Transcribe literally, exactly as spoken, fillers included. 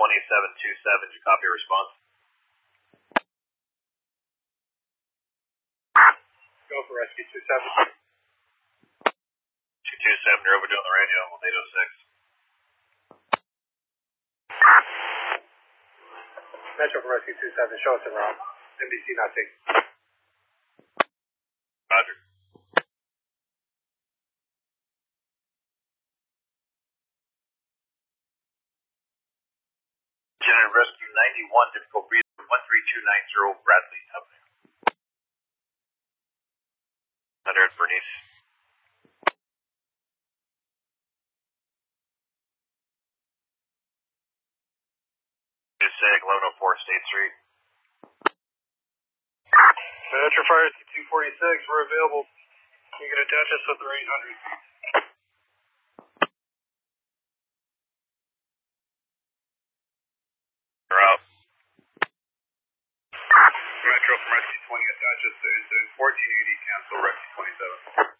twenty-seven two seven, did you copy a response? Go for rescue two seven. two two seven, you're overdue on the radio, eight oh six. Metro for rescue two seven, show us around. M D C not taken. Roger. Lieutenant Rescue ninety-one, difficult breather, one three two nine zero, Bradley Company. Under at Bernice. Sag, eleven oh four State Street. Metro Fire two forty-six, we're available. You can attach us with the eight hundred. You're out. Metro from Rescue twenty, attach us to incident fourteen eighty, cancel Rescue twenty-seven.